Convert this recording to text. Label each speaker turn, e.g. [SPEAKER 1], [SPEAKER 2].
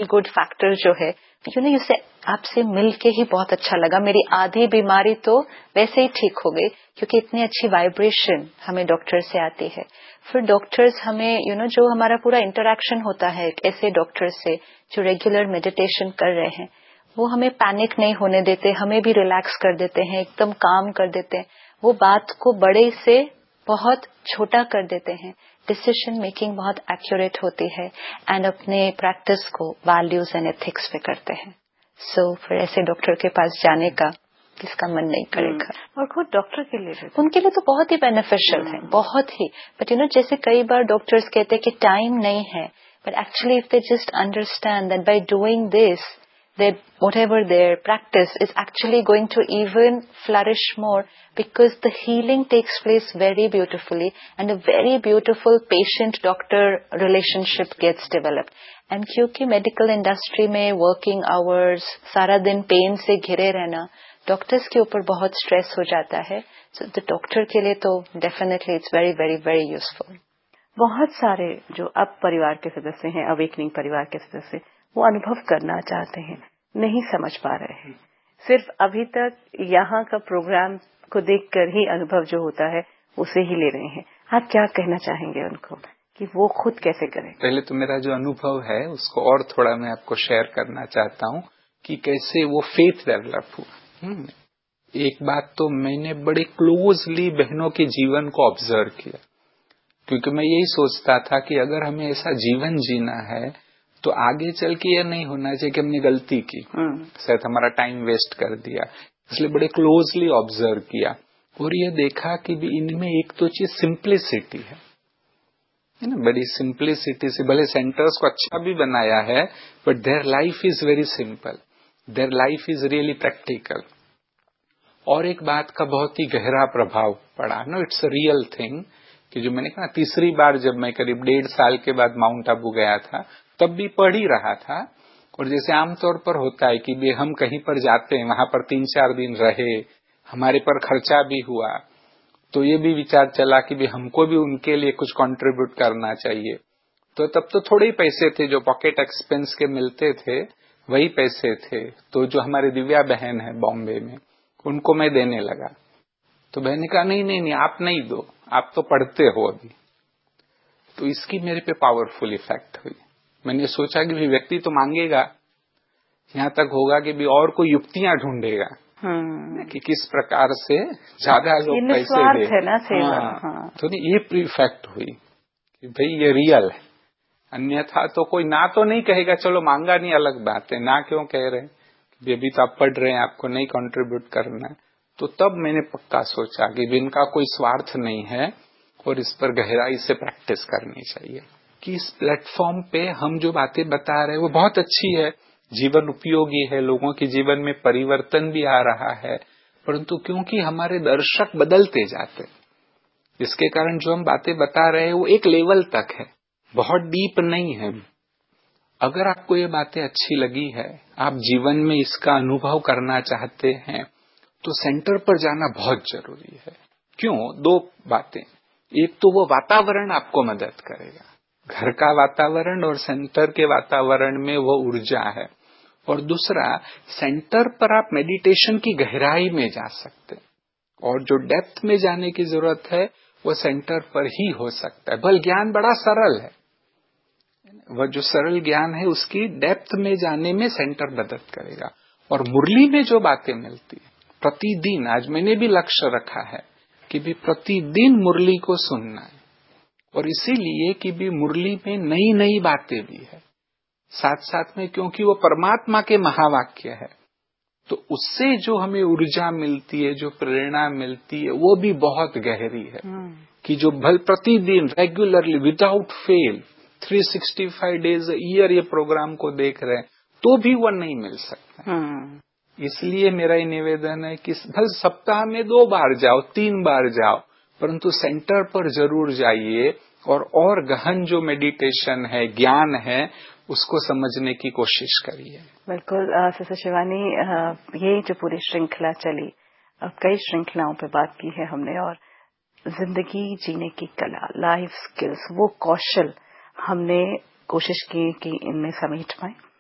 [SPEAKER 1] Good factor जो है, इसे आपसे मिल के ही बहुत अच्छा लगा। मेरी आधी बीमारी तो वैसे ही ठीक हो गई क्योंकि इतनी अच्छी वाइब्रेशन हमें डॉक्टर से आती है। फिर डॉक्टर्स हमें जो हमारा पूरा इंटरेक्शन होता है ऐसे डॉक्टर से जो रेगुलर मेडिटेशन कर रहे हैं, वो हमें पैनिक नहीं होने देते, हमें भी रिलैक्स कर देते हैं, एकदम काम कर देते हैं, वो बात को बड़े से बहुत छोटा कर देते हैं, डिसीजन मेकिंग बहुत एक्यूरेट होती है एंड अपने प्रैक्टिस को वैल्यूज एंड एथिक्स पे करते हैं। सो फिर ऐसे डॉक्टर के पास जाने का किसका मन नहीं करेगा।
[SPEAKER 2] और खुद डॉक्टर के लिए
[SPEAKER 1] उनके लिए तो बहुत ही बेनिफिशियल है, बहुत ही। बट जैसे कई बार डॉक्टर्स कहते हैं कि टाइम नहीं है, but actually if they just understand that by doing this that whatever their practice is actually going to even flourish more, because the healing takes place very beautifully and a very beautiful patient-doctor relationship gets developed. And क्योंकि medical industry में working hours, सारा दिन pain से घिरे रहना, doctors के ऊपर बहुत stress हो जाता है, so the doctor के लिए तो definitely it's very very very useful.
[SPEAKER 2] बहुत सारे जो अब परिवार के सदस्य हैं, अवेकनिंग परिवार के सदस्य, वो अनुभव करना चाहते हैं, नहीं समझ पा रहे हैं, सिर्फ अभी तक यहाँ का प्रोग्राम को देखकर ही अनुभव जो होता है उसे ही ले रहे हैं। आप क्या कहना चाहेंगे उनको कि वो खुद कैसे करें?
[SPEAKER 3] पहले तो मेरा जो अनुभव है उसको और थोड़ा मैं आपको शेयर करना चाहता हूँ कि कैसे वो फेथ डेवलप हुआ। एक बात तो मैंने बड़े क्लोजली बहनों के जीवन को ऑब्जर्व किया, क्योंकि मैं यही सोचता था कि अगर हमें ऐसा जीवन जीना है तो आगे चल के यह नहीं होना चाहिए कि हमने गलती की, शायद हमारा टाइम वेस्ट कर दिया। इसलिए बड़े क्लोजली ऑब्जर्व किया और ये देखा कि भी इनमें एक तो चीज सिंप्लिसिटी है ना, बड़ी सिंप्लिसिटी से। भले सेंटर्स को अच्छा भी बनाया है, but their life is very simple, their life is really practical. और एक बात का बहुत ही गहरा प्रभाव पड़ा, no it's a real thing, कि जो मैंने कहा तीसरी बार जब मैं करीब 1.5 साल के बाद माउंट आबू गया था, तब भी पढ़ ही रहा था। और जैसे आमतौर पर होता है कि भी हम कहीं पर जाते हैं, वहां पर 3-4 दिन रहे, हमारे पर खर्चा भी हुआ, तो ये भी विचार चला कि भी हमको भी उनके लिए कुछ कंट्रीब्यूट करना चाहिए। तो तब तो थोड़े ही पैसे थे जो पॉकेट एक्सपेंस के मिलते थे, वही पैसे थे। तो जो हमारी दिव्या बहन है बॉम्बे में, उनको मैं देने लगा। तो बहन ने कहा नहीं नहीं नहीं, आप नहीं दो, आप तो पढ़ते हो अभी। तो इसकी मेरे पे पावरफुल इफेक्ट हुई। मैंने सोचा कि भी व्यक्ति तो मांगेगा, यहाँ तक होगा कि भी और कोई युक्तियां ढूंढेगा कि किस प्रकार से ज्यादा लोग पैसे दे,
[SPEAKER 2] है ना सेवा।
[SPEAKER 3] तो नहीं, ये इफेक्ट हुई कि भाई ये रियल है। अन्यथा तो कोई ना तो नहीं कहेगा, चलो मांगा नहीं अलग बात है, ना क्यों कह रहे हैं, अभी तो आप पढ़ रहे हैं, आपको नहीं कंट्रीब्यूट करना है। तो तब मैंने पक्का सोचा कि इनका कोई स्वार्थ नहीं है और इस पर गहराई से प्रैक्टिस करनी चाहिए। कि इस प्लेटफॉर्म पे हम जो बातें बता रहे हैं वो बहुत अच्छी है, जीवन उपयोगी है, लोगों के जीवन में परिवर्तन भी आ रहा है, परंतु क्योंकि हमारे दर्शक बदलते जाते, इसके कारण जो हम बातें बता रहे हैं वो एक लेवल तक है, बहुत डीप नहीं है। अगर आपको ये बातें अच्छी लगी है, आप जीवन में इसका अनुभव करना चाहते हैं, तो सेंटर पर जाना बहुत जरूरी है। क्यों? 2 बातें। एक तो वो वातावरण आपको मदद करेगा, घर का वातावरण और सेंटर के वातावरण में वो ऊर्जा है। और दूसरा, सेंटर पर आप मेडिटेशन की गहराई में जा सकते हैं, और जो डेप्थ में जाने की जरूरत है वो सेंटर पर ही हो सकता है। भले ज्ञान बड़ा सरल है, वह जो सरल ज्ञान है उसकी डेप्थ में जाने में सेंटर मदद करेगा। और मुरली में जो बातें मिलती है प्रतिदिन, आज मैंने भी लक्ष्य रखा है कि भी प्रतिदिन मुरली को सुनना है, और इसीलिए कि भी मुरली में नई नई बातें भी है साथ साथ में, क्योंकि वो परमात्मा के महावाक्य है। तो उससे जो हमें ऊर्जा मिलती है, जो प्रेरणा मिलती है, वो भी बहुत गहरी है। कि जो भल प्रतिदिन regularly without fail 365 days year ये प्रोग्राम को देख रहे हैं, तो भी वो नहीं मिल सकता। इसलिए मेरा ये निवेदन है कि भल सप्ताह में 2 बार जाओ, 3 बार जाओ, परंतु सेंटर पर जरूर जाइए और गहन जो मेडिटेशन है, ज्ञान है, उसको समझने की कोशिश करिए।
[SPEAKER 2] बिल्कुल सिस्टर शिवानी, ये जो पूरी श्रृंखला चली, अब कई श्रृंखलाओं पे बात की है हमने, और जिंदगी जीने की कला, लाइफ स्किल्स, वो कौशल हमने कोशिश की कि इनमें समेट पाए।